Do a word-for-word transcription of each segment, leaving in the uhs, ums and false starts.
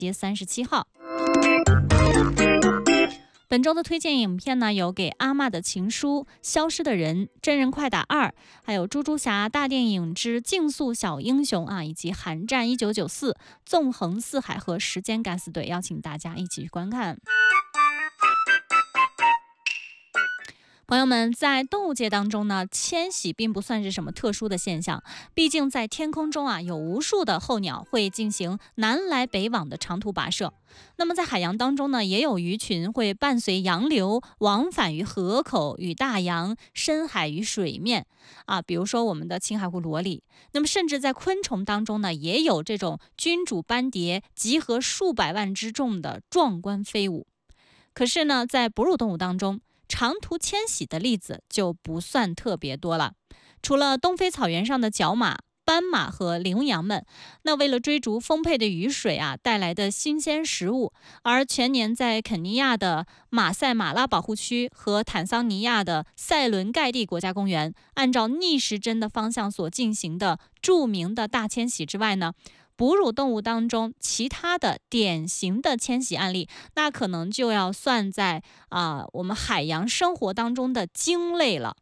街三十七号。本周的推荐影片呢，有《给阿嬷的情书》、《消失的人》、《真人快打二》，还有《猪猪侠大电影之竞速小英雄》啊，以及《寒战一九九四》、《纵横四海》和《时间敢死队》，邀请大家一起去观看。朋友们，在动物界当中呢，迁徙并不算是什么特殊的现象，毕竟在天空中啊，有无数的候鸟会进行南来北往的长途跋涉。那么在海洋当中呢，也有鱼群会伴随洋流往返于河口与大洋、深海与水面啊，比如说我们的青海湖萝莉。那么甚至在昆虫当中呢，也有这种君主斑蝶集合数百万之众的壮观飞舞。可是呢，在哺乳动物当中，长途迁徙的例子就不算特别多了。除了东非草原上的角马、斑马和羚羊们，那为了追逐丰沛的雨水啊带来的新鲜食物，而全年在肯尼亚的马赛马拉保护区和坦桑尼亚的塞伦盖蒂国家公园，按照逆时针的方向所进行的著名的大迁徙之外呢，哺乳动物当中其他的典型的迁徙案例，那可能就要算在啊、呃、我们海洋生活当中的鲸类了。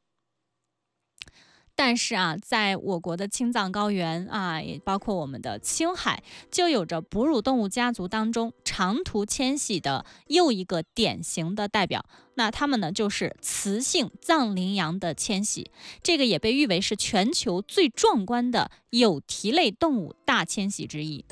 但是啊，在我国的青藏高原啊，也包括我们的青海，就有着哺乳动物家族当中长途迁徙的又一个典型的代表。那它们呢，就是雌性藏羚羊的迁徙，这个也被誉为是全球最壮观的有蹄类动物大迁徙之一。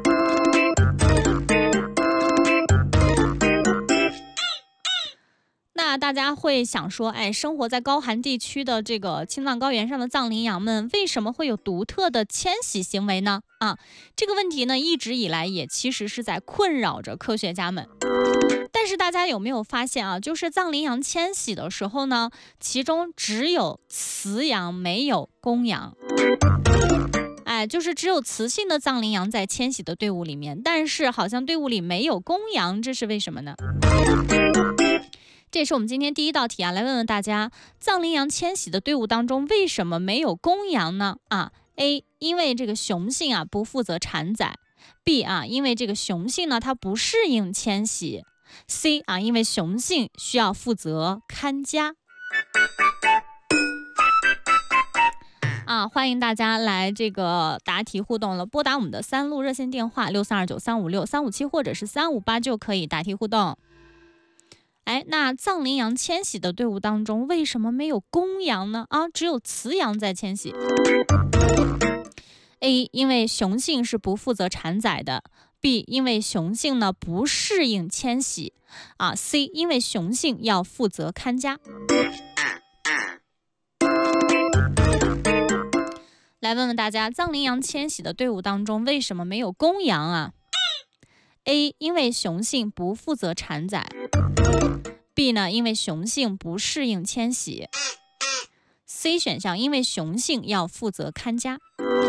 那大家会想说，哎，生活在高寒地区的这个青藏高原上的藏羚羊们，为什么会有独特的迁徙行为呢？啊，这个问题呢，一直以来也其实是在困扰着科学家们。但是大家有没有发现啊，就是藏羚羊迁徙的时候呢，其中只有雌羊没有公羊。哎，就是只有雌性的藏羚羊在迁徙的队伍里面，但是好像队伍里没有公羊，这是为什么呢？这也是我们今天第一道题啊，来问问大家，藏羚羊迁徙的队伍当中为什么没有公羊呢？啊 ，A， 因为这个雄性啊不负责产崽 ；B 啊，因为这个雄性呢它不适应迁徙 ；C 啊，因为雄性需要负责看家。啊，欢迎大家来这个答题互动了，拨打我们的三路热线电话六三二九三五六三五七或者是三五八就可以答题互动。哎，那藏羚羊迁徙的队伍当中，为什么没有公羊呢？啊，只有雌羊在迁徙。A， 因为雄性是不负责产崽的。B， 因为雄性呢不适应迁徙。啊 ，C， 因为雄性要负责看家。来问问大家，藏羚羊迁徙的队伍当中，为什么没有公羊啊？A， 因为雄性不负责产崽。B 呢，因为雄性不适应迁徙。C 选项，因为雄性要负责看家。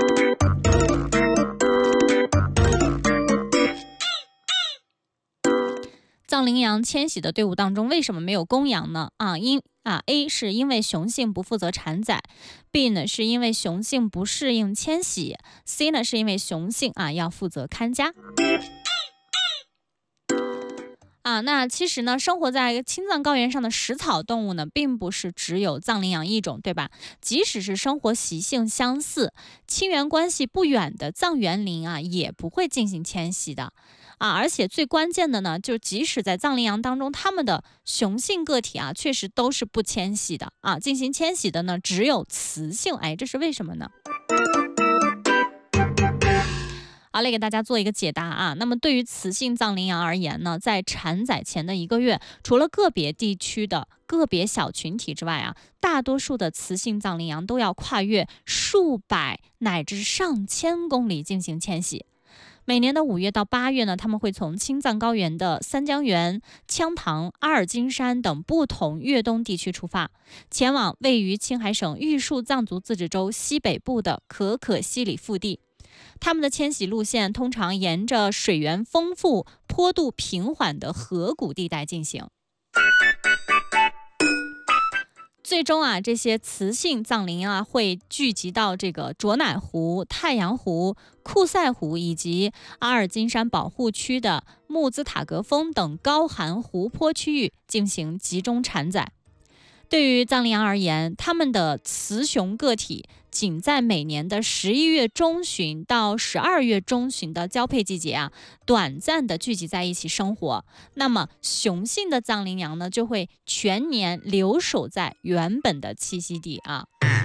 藏羚羊迁徙的队伍当中，为什么没有公羊呢？啊，因啊 A 是因为雄性不负责产崽 ，B 呢是因为雄性不适应迁徙 ，C 呢是因为雄性啊要负责看家。啊，那其实呢，生活在青藏高原上的食草动物呢，并不是只有藏羚羊一种，对吧？即使是生活习性相似、亲缘关系不远的藏原羚啊，也不会进行迁徙的。啊，而且最关键的呢，就即使在藏羚羊当中，它们的雄性个体啊，确实都是不迁徙的啊，进行迁徙的呢，只有雌性。哎，这是为什么呢？好，来给大家做一个解答啊。那么对于雌性藏羚羊而言呢，在产崽前的一个月，除了个别地区的个别小群体之外啊，大多数的雌性藏羚羊都要跨越数百乃至上千公里进行迁徙。每年的五月到八月呢，他们会从青藏高原的三江源、羌塘、阿尔金山等不同越冬地区出发，前往位于青海省玉树藏族自治州西北部的可可西里腹地。他们的迁徙路线通常沿着水源丰富、坡度平缓的河谷地带进行。 最终啊，这些雌性藏羚羊啊会聚集到这个卓乃湖、太阳湖、库塞湖以及阿尔金山保护区的穆兹塔格峰等高寒湖泊区域进行集中产崽。对于藏羚羊而言，它们的雌雄个体仅在每年的十一月中旬到十二月中旬的交配季节啊，短暂的聚集在一起生活。那么雄性的藏羚羊呢，就会全年留守在原本的栖息地啊。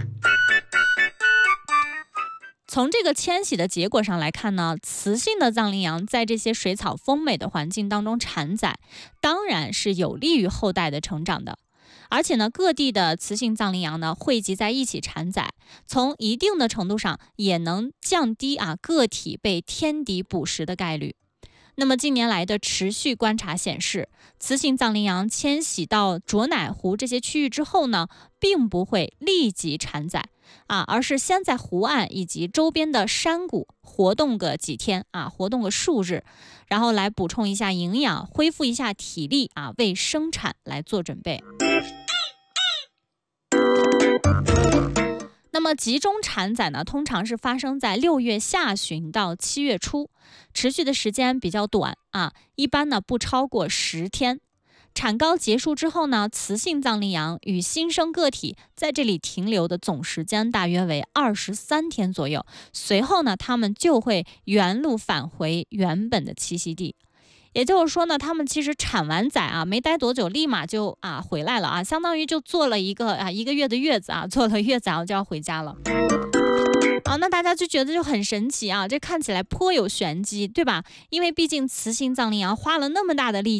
从这个迁徙的结果上来看呢，雌性的藏羚羊在这些水草丰美的环境当中产崽，当然是有利于后代的成长的。而且呢，各地的雌性藏羚羊呢汇集在一起产崽，从一定的程度上也能降低啊个体被天敌捕食的概率。那么近年来的持续观察显示，雌性藏羚羊迁徙到卓乃湖这些区域之后呢，并不会立即产崽啊，而是先在湖岸以及周边的山谷活动个几天啊，活动个数日，然后来补充一下营养，恢复一下体力啊，为生产来做准备。那么集中产崽呢，通常是发生在六月下旬到七月初，持续的时间比较短啊，一般呢不超过十天。产膏结束之后呢，雌性藏羚羊与新生个体在这里停留的总时间大约为二十三天左右，随后呢，它们就会原路返回原本的栖息地。也就是说呢，他们其实产完崽啊，没待多久，立马就啊回来了啊，相当于就做了一个啊一个月的月子啊，做了月子然后就要回家了。啊，那大家就觉得就很神奇啊，这看起来颇有玄机，对吧？因为毕竟雌性藏羚羊花了那么大的力